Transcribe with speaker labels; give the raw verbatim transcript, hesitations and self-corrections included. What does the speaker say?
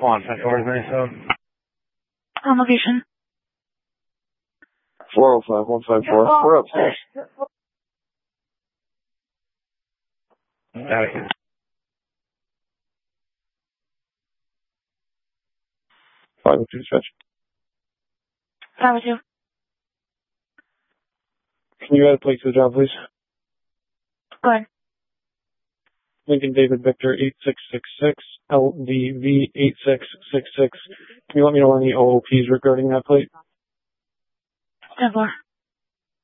Speaker 1: One, ten four is Minnesota.
Speaker 2: On location.
Speaker 3: four oh five, one five four. We're upstairs.
Speaker 1: Got it.
Speaker 3: five oh two dispatch.
Speaker 2: five oh two.
Speaker 3: Can you add a plate to the job, please?
Speaker 2: Go ahead.
Speaker 3: Lincoln David Victor eight six six six, L D V eight six six six. Can you let me know any O O Ps regarding that plate?
Speaker 2: ten four.